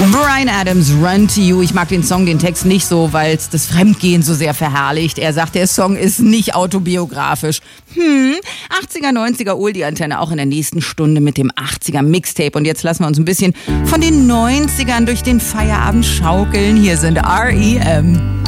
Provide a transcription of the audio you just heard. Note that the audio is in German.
Bryan Adams, Run to You. Ich mag den Song, den Text nicht so, weil es das Fremdgehen so sehr verherrlicht. Er sagt, der Song ist nicht autobiografisch. 80er, 90er, Oldie-Antenne auch in der nächsten Stunde mit dem 80er Mixtape. Und jetzt lassen wir uns ein bisschen von den 90ern durch den Feierabend schaukeln. Hier sind R.E.M.